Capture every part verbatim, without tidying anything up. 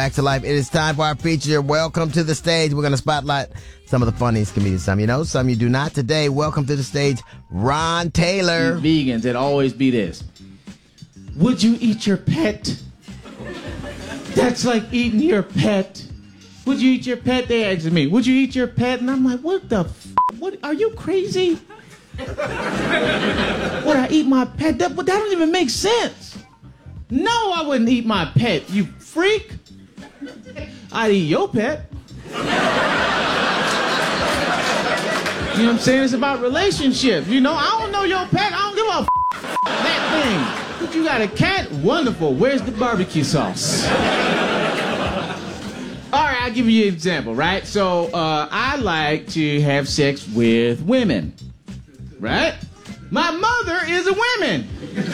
Back to life. It is time for our feature. Welcome to the stage. We're going to spotlight some of the funniest comedians. Some you know, some you do not. Today, welcome to the stage, Ron Taylor. You vegans, it always be this. Would you eat your pet? That's like eating your pet. Would you eat your pet? They asked me, would you eat your pet? And I'm like, what the f***? What, are you crazy? Would I eat my pet? That, that don't even make sense. No, I wouldn't eat my pet, you freak. I'd eat your pet. You know what I'm saying? It's about relationships. You know, I don't know your pet. I don't give a f- that thing. But you got a cat? Wonderful. Where's the barbecue sauce? All right, I'll give you an example, right? So uh, I like to have sex with women, right? My mother is a woman.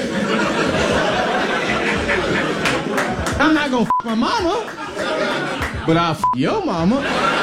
I'm not gonna f my mama, but I'll f your mama.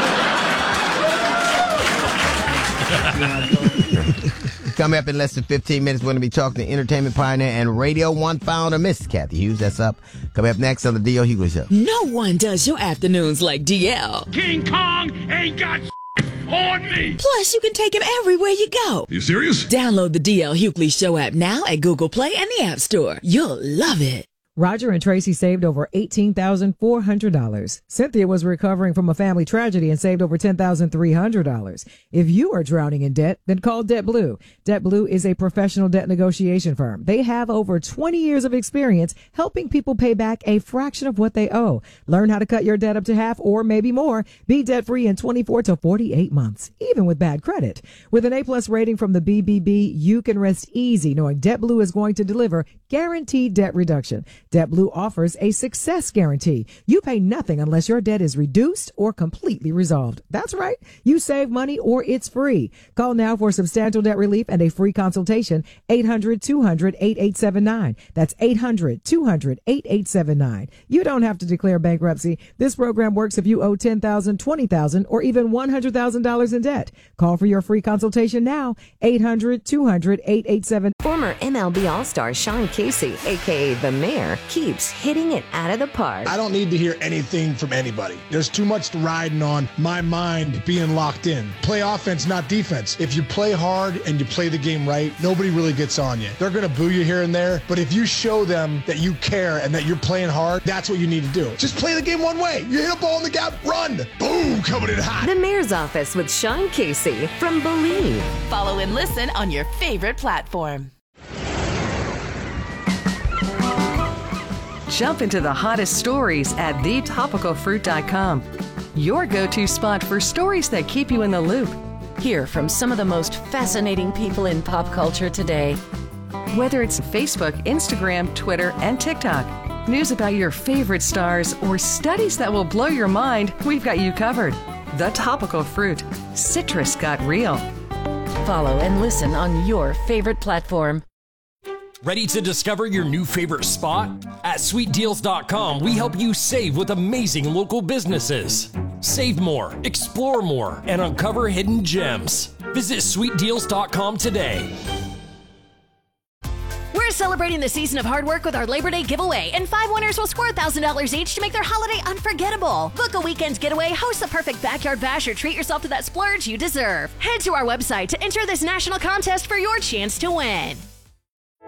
Coming up in less than fifteen minutes, we're going to be talking to entertainment pioneer and Radio One founder, Miss Kathy Hughes. That's up. Coming up next on the D L Hughley Show. No one does your afternoons like D L. King Kong ain't got on me. Plus, you can take him everywhere you go. You serious? Download the D L Hughley Show app now at Google Play and the App Store. You'll love it. Roger and Tracy saved over eighteen thousand four hundred dollars. Cynthia was recovering from a family tragedy and saved over ten thousand three hundred dollars. If you are drowning in debt, then call DebtBlue. DebtBlue is a professional debt negotiation firm. They have over twenty years of experience helping people pay back a fraction of what they owe. Learn how to cut your debt up to half or maybe more. Be debt-free in twenty-four to forty-eight months, even with bad credit. With an A-plus rating from the B B B, you can rest easy knowing DebtBlue is going to deliver guaranteed debt reduction. DebtBlue offers a success guarantee. You pay nothing unless your debt is reduced or completely resolved. That's right. You save money or it's free. Call now for substantial debt relief and a free consultation. eight hundred two hundred eighty-eight seventy-nine. That's eight hundred two hundred eighty-eight seventy-nine. You don't have to declare bankruptcy. This program works if you owe ten thousand dollars, twenty thousand dollars, or even one hundred thousand dollars in debt. Call for your free consultation now. eight hundred two hundred eighty-eight seventy-nine. Former M L B All-Star Sean Casey, a k a. The Mayor, keeps hitting it out of the park. I don't need to hear anything from anybody. There's too much riding on my mind being locked in. Play offense, not defense. If you play hard and you play the game right, nobody really gets on you. They're going to boo you here and there, but if you show them that you care and that you're playing hard, that's what you need to do. Just play the game one way. You hit a ball in the gap, run. Boom, coming in hot. The Mayor's Office with Sean Casey from Believe. Follow and listen on your favorite platform. Jump into the hottest stories at the topical fruit dot com. Your go-to spot for stories that keep you in the loop. Hear from some of the most fascinating people in pop culture today. Whether it's Facebook, Instagram, Twitter, and TikTok, news about your favorite stars, or studies that will blow your mind, we've got you covered. The Topical Fruit. Citrus got real. Follow and listen on your favorite platform. Ready to discover your new favorite spot? At sweet deals dot com, we help you save with amazing local businesses. Save more, explore more, and uncover hidden gems. Visit sweet deals dot com today. We're celebrating the season of hard work with our Labor Day giveaway, and five winners will score one thousand dollars each to make their holiday unforgettable. Book a weekend's getaway, host the perfect backyard bash, or treat yourself to that splurge you deserve. Head to our website to enter this national contest for your chance to win.